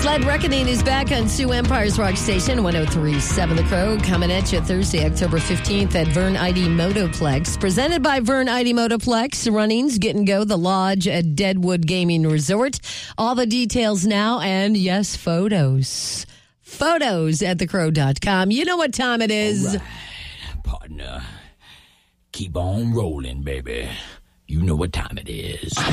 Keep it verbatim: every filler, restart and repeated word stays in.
Blood Reckoning is back on Sioux Empire's Rock Station, one oh three point seven The Crow, coming at you Thursday, October fifteenth at Vern Idy Motoplex. Presented by Vern Idy Motoplex. Runnings, Get and Go, The Lodge at Deadwood Gaming Resort. All the details now, and yes, photos. Photos at the crow dot com. You know what time it is. All right, partner. Keep on rolling, baby. You know what time it is.